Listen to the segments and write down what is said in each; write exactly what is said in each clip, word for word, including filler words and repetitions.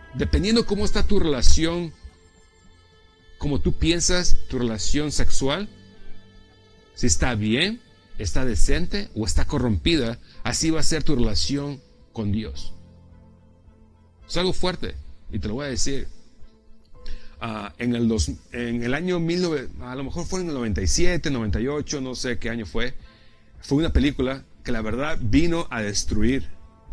dependiendo cómo está tu relación, como tú piensas tu relación sexual, si está bien, está decente o está corrompida, así va a ser tu relación con Dios. Es algo fuerte y te lo voy a decir. Uh, en, el dos, en el año mil novecientos, a lo mejor fue en el noventa y siete, noventa y ocho, no sé qué año fue, fue una película que la verdad vino a destruir,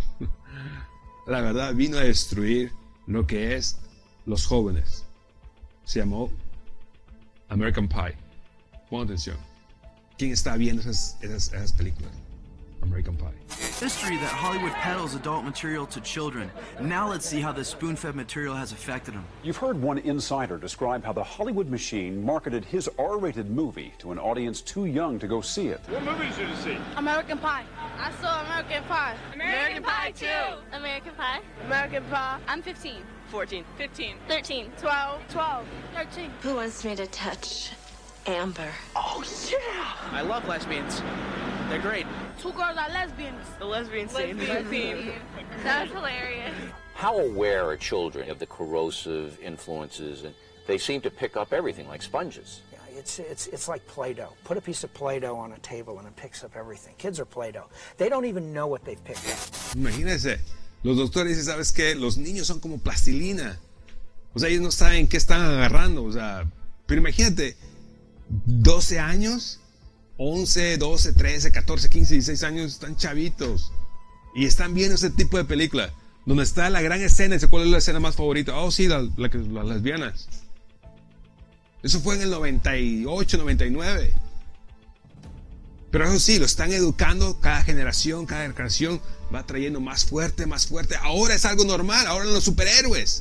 la verdad vino a destruir lo que es los jóvenes. Se llamó American Pie. Pon atención. ¿Quién está viendo esas, esas, esas películas? American Pie. History that Hollywood peddles adult material to children. Now let's see how this spoon-fed material has affected them. You've heard one insider describe how the Hollywood machine marketed his R-rated movie to an audience too young to go see it. What movie did you see? American Pie. I saw American Pie. American, American Pie, too. American Pie. American Pie. I'm fifteen. fourteen. fifteen. thirteen. twelve. twelve. thirteen. Who wants me to touch Amber? Oh, yeah! I love lesbians. They're great. Two girls are lesbians. The lesbian scene. Lesbian scene. That was hilarious. How aware are children of the corrosive influences? And they seem to pick up everything like sponges. Yeah, it's, it's, it's like Play-Doh. Put a piece of Play-Doh on a table and it picks up everything. Kids are Play-Doh. They don't even know what they've picked up. Imagínense, los doctores dicen, ¿sabes qué? Los niños son como plastilina. O sea, ellos no saben qué están agarrando. O sea, pero imagínate, doce años, once, doce, trece, catorce, quince, dieciséis años, están chavitos y están viendo ese tipo de película donde está la gran escena. ¿Cuál es la escena más favorita? Oh, sí, la, la, las lesbianas. Eso fue en el noventa y ocho, noventa y nueve. Pero eso sí, lo están educando cada generación, cada generación va trayendo más fuerte, más fuerte. Ahora es algo normal, ahora los superhéroes.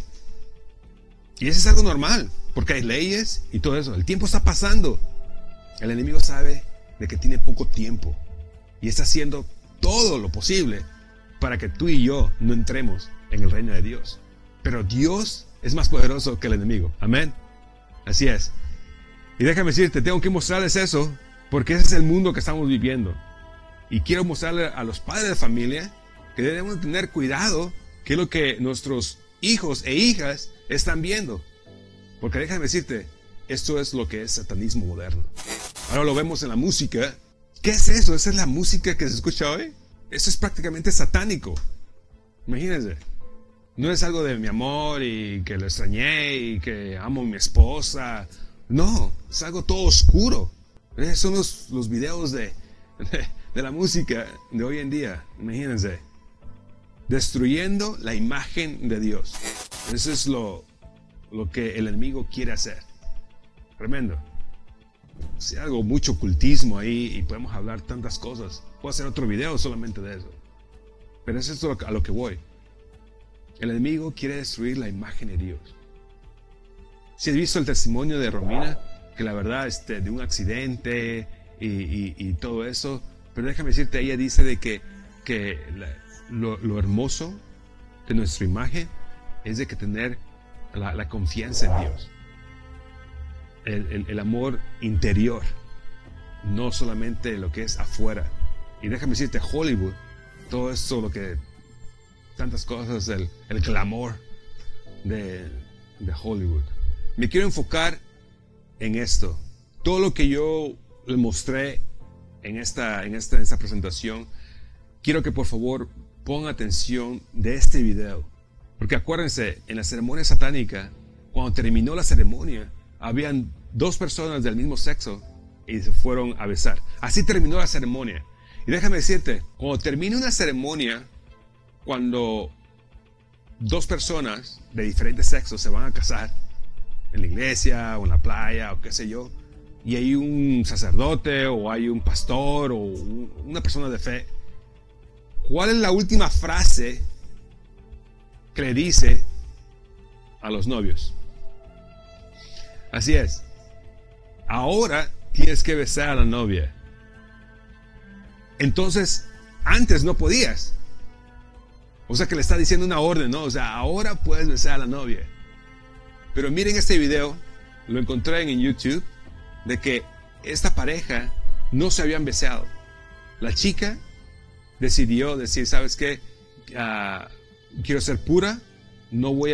Y eso es algo normal, porque hay leyes y todo eso. El tiempo está pasando. El enemigo sabe de que tiene poco tiempo y está haciendo todo lo posible para que tú y yo no entremos en el reino de Dios. Pero Dios es más poderoso que el enemigo. Amén. Así es. Y déjame decirte, tengo que mostrarles eso porque ese es el mundo que estamos viviendo. Y quiero mostrarle a los padres de familia que debemos tener cuidado qué es lo que nuestros hijos e hijas están viendo. Porque déjame decirte, esto es lo que es satanismo moderno. Ahora lo vemos en la música. ¿Qué es eso? ¿Esa es la música que se escucha hoy? Eso es prácticamente satánico. Imagínense. No es algo de mi amor y que lo extrañé y que amo a mi esposa. No, es algo todo oscuro. Esos son los, los videos de, de, de la música de hoy en día. Imagínense. Destruyendo la imagen de Dios. Eso es lo, lo que el enemigo quiere hacer. Tremendo. Si hay algo, mucho ocultismo ahí y podemos hablar tantas cosas. Puedo hacer otro video solamente de eso. Pero eso es a lo que voy. El enemigo quiere destruir la imagen de Dios. Si has visto el testimonio de Romina, que la verdad este, de un accidente y, y, y todo eso, pero déjame decirte, ella dice de que, que la, lo, lo hermoso de nuestra imagen es de que tener la, la confianza en Dios. El, el, el amor interior, no solamente lo que es afuera. Y déjame decirte, Hollywood, todo esto, lo que, tantas cosas, el, el clamor de, de Hollywood. Me quiero enfocar en esto. Todo lo que yo le mostré en esta, en esta, en esta presentación, quiero que por favor pongan atención de este video. Porque acuérdense, en la ceremonia satánica, cuando terminó la ceremonia, habían dos personas del mismo sexo y se fueron a besar. Así terminó la ceremonia. Y déjame decirte, cuando termine una ceremonia, cuando dos personas de diferentes sexos se van a casar, en la iglesia o en la playa o qué sé yo, y hay un sacerdote o hay un pastor o una persona de fe, ¿cuál es la última frase que le dice a los novios? Así es. Ahora tienes que besar a la novia. Entonces, antes no podías. O sea que le está diciendo una orden, ¿no? O sea, ahora puedes besar a la novia. Pero miren este video, lo encontré en YouTube, de que esta pareja no se habían besado. La chica decidió decir, ¿sabes qué? Uh, quiero ser pura, no voy a